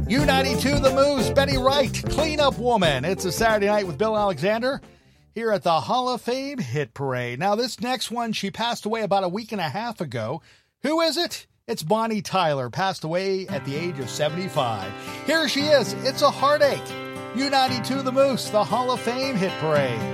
U92 The Moose, Betty Wright, Cleanup Woman. It's a Saturday night with Bill Alexander here at the Hall of Fame Hit Parade. Now, this next one, she passed away about a week and a half ago. Who is it? It's Bonnie Tyler, passed away at the age of 75. Here she is. It's a Heartache. U92 The Moose, the Hall of Fame Hit Parade.